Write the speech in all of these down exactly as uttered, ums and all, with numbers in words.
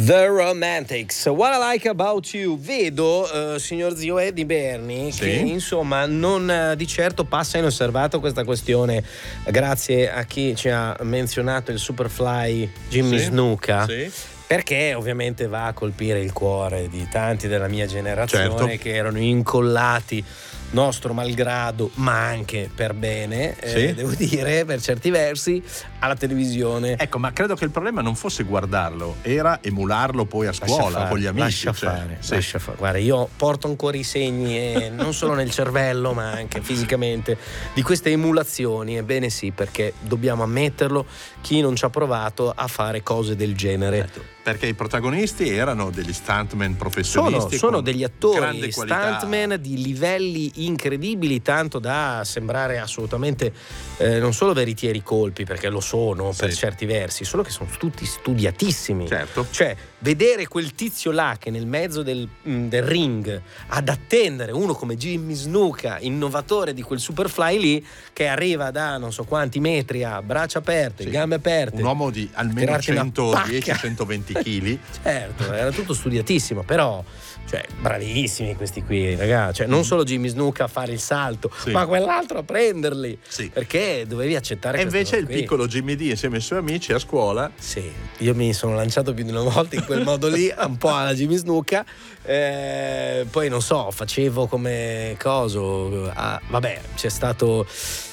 The Romantics, What I Like About You. Vedo, uh, signor zio Eddie Berni, sì. che insomma non uh, di certo passa inosservato questa questione, grazie a chi ci ha menzionato il Superfly Jimmy sì. Snuka. Sì. Perché ovviamente va a colpire il cuore di tanti della mia generazione, certo, che erano incollati, nostro malgrado, ma anche per bene, sì. eh, devo dire, per certi versi, alla televisione. Ecco, ma credo che il problema non fosse guardarlo, era emularlo poi a scuola fare, con gli amici. Lascia cioè, fare, sì. lascia fare. Guarda, io porto ancora i segni, eh, non solo nel cervello, ma anche fisicamente, di queste emulazioni. Ebbene sì, perché dobbiamo ammetterlo, chi non ci ha provato a fare cose del genere. Certo. Perché i protagonisti erano degli stuntman professionisti. Sono, sono degli attori stuntman di livelli incredibili, tanto da sembrare assolutamente eh, non solo veritieri colpi, perché lo sono, sì, per certi versi, solo che sono tutti studiatissimi. Certo. Cioè, vedere quel tizio là che nel mezzo del, del ring ad attendere uno come Jimmy Snuka, innovatore di quel Superfly lì, che arriva da non so quanti metri a braccia aperte, sì, gambe aperte, un uomo di almeno centodieci centoventi chili. Certo, era tutto studiatissimo, però cioè bravissimi questi qui, ragazzi, cioè non solo Jimmy Snuka a fare il salto, sì, ma quell'altro a prenderli, sì, perché dovevi accettare. E invece il qui. piccolo Jimmy D insieme ai suoi amici a scuola. Sì, io mi sono lanciato più di una volta in quel modo lì, un po' alla Jimmy Snuka, eh, poi non so, facevo come coso, ah, vabbè, c'è stato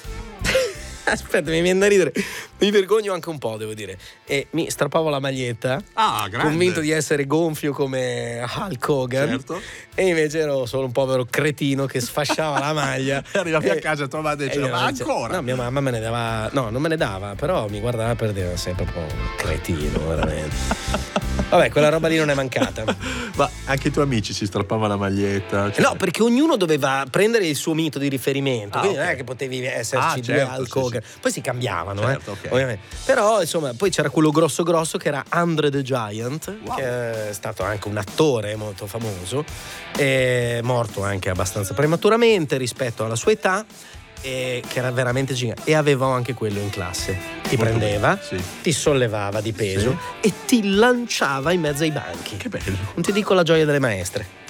aspetta, mi viene da ridere, mi vergogno anche un po', devo dire, e mi strappavo la maglietta, ah, grande, convinto di essere gonfio come Hulk Hogan, certo, e invece ero solo un povero cretino che sfasciava la maglia. Arrivavi a casa a trovare e diceva, ma ancora? No, mia mamma me ne dava, no, non me ne dava, però mi guardava per dire, sei proprio un cretino, veramente. Vabbè, quella roba lì non è mancata. Ma anche i tuoi amici si strappavano la maglietta? Cioè... No, perché ognuno doveva prendere il suo mito di riferimento, ah, quindi okay, non è che potevi esserci ah, due certo, Hulk sì, Hogan. sì. Poi si cambiavano, certo, eh, okay, ovviamente. Però insomma, poi c'era quello grosso grosso che era Andre the Giant, wow, che è stato anche un attore molto famoso, è morto anche abbastanza prematuramente rispetto alla sua età, e che era veramente gigante, e avevo anche quello in classe, ti molto prendeva, sì, ti sollevava di peso, sì, e ti lanciava in mezzo ai banchi. Che bello. Non ti dico la gioia delle maestre.